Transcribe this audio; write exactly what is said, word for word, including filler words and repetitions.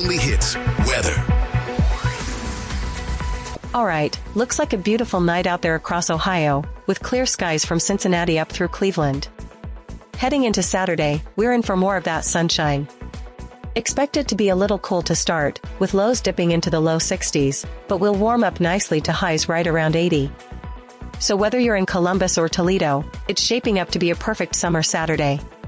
only hits, weather. All right, looks like a beautiful night out there across Ohio, with clear skies from Cincinnati up through Cleveland. Heading into Saturday, we're in for more of that sunshine. Expect it to be a little cool to start, with lows dipping into the low sixties, but we'll warm up nicely to highs right around eighty. So whether you're in Columbus or Toledo, it's shaping up to be a perfect summer Saturday.